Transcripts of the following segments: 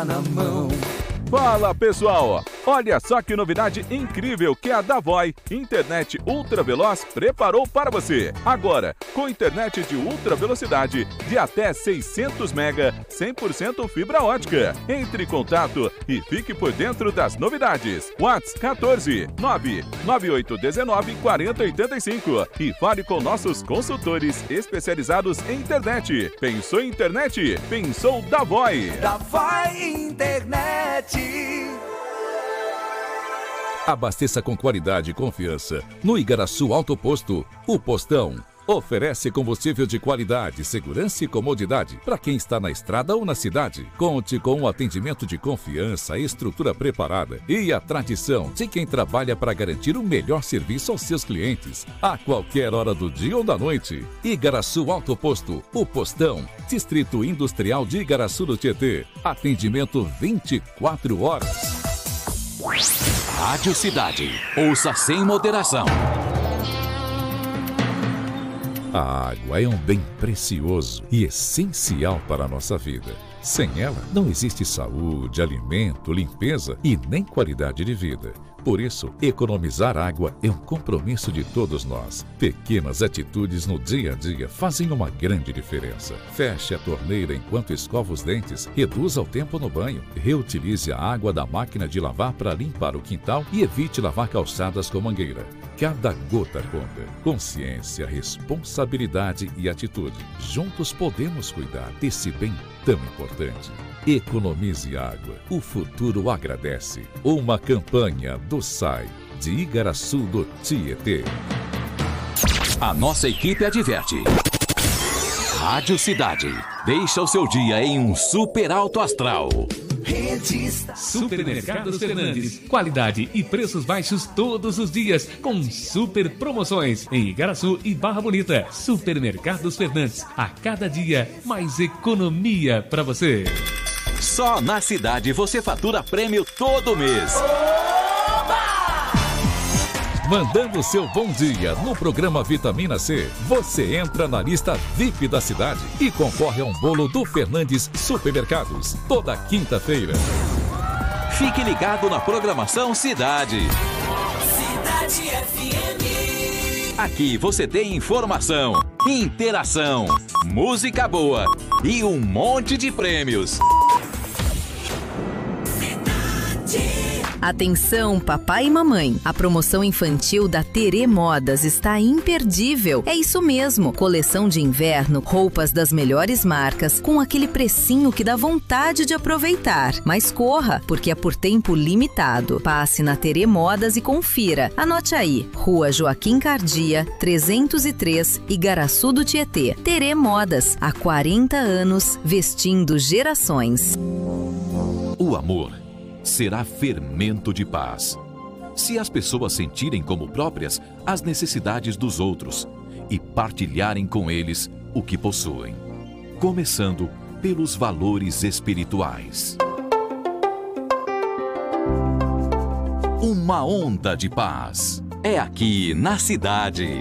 na mão. Fala pessoal, olha só que novidade incrível que a Davoi Internet Ultra Veloz preparou para você. Agora, com internet de ultra velocidade de até 600 MB, 100% fibra ótica. Entre em contato e fique por dentro das novidades. WhatsApp 14 99819 4085 e fale com nossos consultores especializados em internet. Pensou em internet? Pensou Davoi. Davoi Internet. Abasteça com qualidade e confiança. No Igaraçu Autoposto, o Postão oferece combustível de qualidade, segurança e comodidade para quem está na estrada ou na cidade. Conte com um atendimento de confiança, estrutura preparada e a tradição de quem trabalha para garantir o melhor serviço aos seus clientes, a qualquer hora do dia ou da noite. Igaraçu Autoposto, o Postão, Distrito Industrial de Igaraçu do Tietê. Atendimento 24 horas. Rádio Cidade. Ouça sem moderação. A água é um bem precioso e essencial para a nossa vida. Sem ela, não existe saúde, alimento, limpeza e nem qualidade de vida. Por isso, economizar água é um compromisso de todos nós. Pequenas atitudes no dia a dia fazem uma grande diferença. Feche a torneira enquanto escova os dentes, reduza o tempo no banho, reutilize a água da máquina de lavar para limpar o quintal e evite lavar calçadas com mangueira. Cada gota conta. Consciência, responsabilidade e atitude. Juntos podemos cuidar desse bem tão importante. Economize água. O futuro agradece. Uma campanha do SAI de Igaraçu do Tietê. A nossa equipe adverte. Rádio Cidade. Deixa o seu dia em um super alto astral. Supermercados Fernandes. Qualidade e preços baixos todos os dias, com super promoções em Igaraçu e Barra Bonita. Supermercados Fernandes. A cada dia, mais economia para você. Só na cidade você fatura prêmio todo mês. Mandando seu bom dia no programa Vitamina C, você entra na lista VIP da cidade e concorre a um bolo do Fernandes Supermercados, toda quinta-feira. Fique ligado na programação Cidade. Cidade FM. Aqui você tem informação, interação, música boa e um monte de prêmios. Atenção, papai e mamãe. A promoção infantil da Terê Modas está imperdível. É isso mesmo. Coleção de inverno, roupas das melhores marcas, com aquele precinho que dá vontade de aproveitar. Mas corra, porque é por tempo limitado. Passe na Terê Modas e confira. Anote aí. Rua Joaquim Cardia, 303, Igaraçu do Tietê. Terê Modas, há 40 anos, vestindo gerações. O amor será fermento de paz. Se as pessoas sentirem como próprias as necessidades dos outros e partilharem com eles o que possuem, começando pelos valores espirituais. Uma onda de paz é aqui na cidade.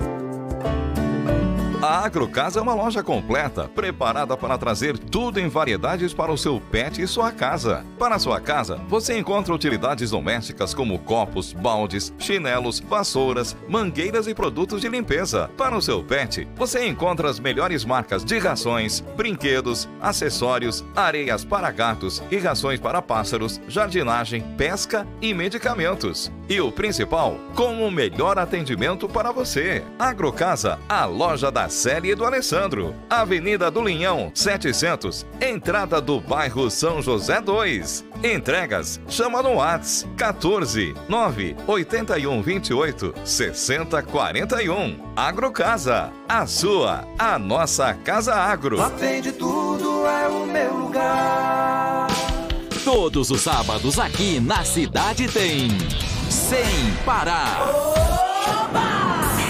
A Agrocasa é uma loja completa, preparada para trazer tudo em variedades para o seu pet e sua casa. Para a sua casa, você encontra utilidades domésticas como copos, baldes, chinelos, vassouras, mangueiras e produtos de limpeza. Para o seu pet, você encontra as melhores marcas de rações, brinquedos, acessórios, areias para gatos e rações para pássaros, jardinagem, pesca e medicamentos. E o principal, com o melhor atendimento para você. Agrocasa, a loja da Célia e do Alessandro. Avenida do Linhão, 700, entrada do bairro São José 2. Entregas, chama no WhatsApp 14 981 28 60 41. Agrocasa, a sua, a nossa Casa Agro. Lá vende tudo, é o meu lugar. Todos os sábados aqui na cidade tem Sem Parar. Oba!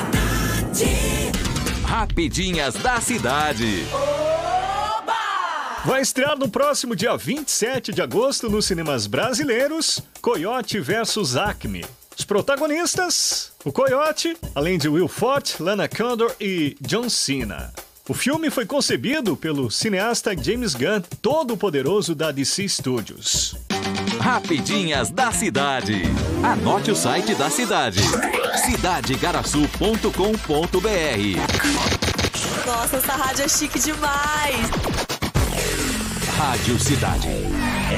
Rapidinhas da cidade. Oba! Vai estrear no próximo dia 27 de agosto nos cinemas brasileiros Coyote vs Acme. Os protagonistas, o Coyote, além de Will Forte, Lana Condor e John Cena. O filme foi concebido pelo cineasta James Gunn, todo-poderoso da DC Studios. Rapidinhas da cidade. Anote o site da cidade: cidadegaraçu.com.br. Nossa, essa rádio é chique demais. Rádio Cidade.